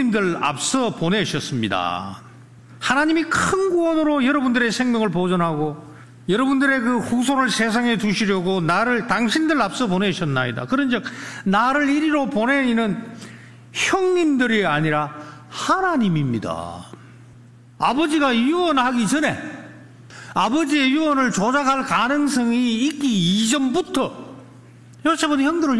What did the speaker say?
형님들 앞서 보내셨습니다. 하나님이 큰 구원으로 여러분들의 생명을 보존하고 여러분들의 그 후손을 세상에 두시려고 나를 당신들 앞서 보내셨나이다. 그런즉 나를 이리로 보내는 형님들이 아니라 하나님입니다. 아버지가 유언하기 전에 아버지의 유언을 조작할 가능성이 있기 이전부터 요셉은 형들을